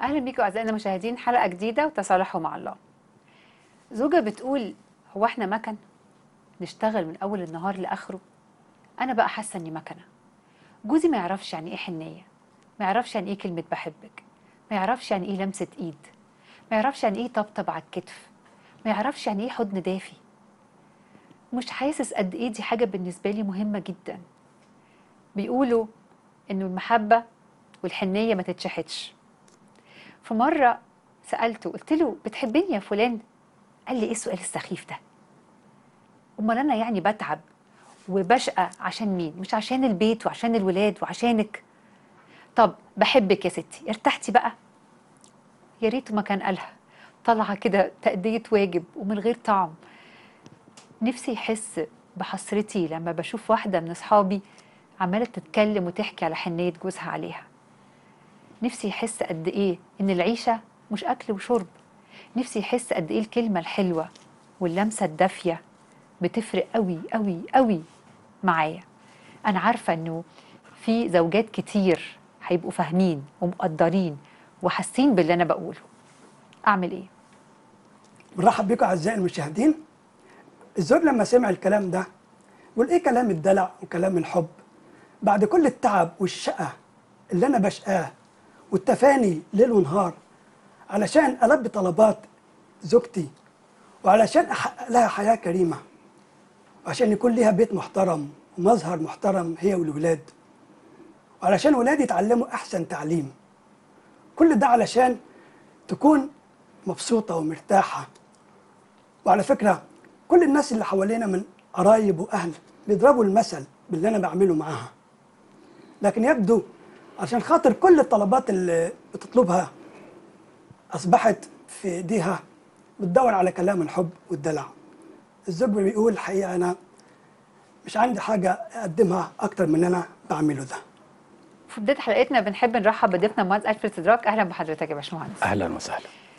أهلا بيكم أعزائنا المشاهدين، حلقة جديدة وتصالحوا مع الله. زوجة بتقول: هو احنا مكن نشتغل من أول النهار لآخره؟ أنا بقى حاسة إني مكنة. جوزي ما يعرفش يعني إيه حنية، ما يعرفش يعني إيه كلمة بحبك، ما يعرفش يعني إيه لمسة إيد، ما يعرفش يعني إيه طبطب على الكتف، ما يعرفش يعني إيه حضن دافي. مش حاسس قد إيه دي حاجة بالنسبة لي مهمة جدا. بيقولوا إنه المحبة والحنية ما تتشحتش. في مرة سألته، قلت له: بتحبني يا فلان؟ قال لي: ايه السؤال السخيف ده؟ امال انا يعني بتعب وبشقى عشان مين؟ مش عشان البيت وعشان الولاد وعشانك؟ طب بحبك يا ستي، ارتحتي بقى؟ يا ريته ما كان قالها، طالعه كده تأدية واجب ومن غير طعم. نفسي يحس بحسرتي لما بشوف واحده من اصحابي عماله تتكلم وتحكي على حنيه جوزها عليها. نفسي يحس قد ايه ان العيشه مش اكل وشرب. نفسي يحس قد ايه الكلمه الحلوه واللمسه الدافيه بتفرق قوي قوي قوي معايا. انا عارفه انه في زوجات كتير هيبقوا فاهمين ومقدرين وحاسين باللي انا بقوله. اعمل ايه؟ مرحب بكم اعزائي المشاهدين. الزوج لما سمع الكلام ده يقول: ايه كلام الدلع وكلام الحب بعد كل التعب والشقة اللي انا بشقاه والتفاني ليل ونهار علشان البي طلبات زوجتي، وعلشان احقق لها حياة كريمة، وعشان يكون ليها بيت محترم ومظهر محترم هي والولاد، وعلشان ولادي يتعلموا احسن تعليم. كل ده علشان تكون مبسوطة ومرتاحة. وعلى فكرة كل الناس اللي حوالينا من قرايب وأهل بيضربوا المثل باللي أنا بعمله معاها، لكن يبدو عشان خاطر كل الطلبات اللي بتطلبها أصبحت في إيديها بتدور على كلام الحب والدلع. الزوج بيقول: الحقيقة أنا مش عندي حاجة أقدمها أكتر من اللي أنا بعمله ده. في بدايه حلقتنا بنحب نرحب بضيفنا مهندس ألفريد سدراك. اهلا بحضرتك يا باشمهندس. اهلا وسهلا.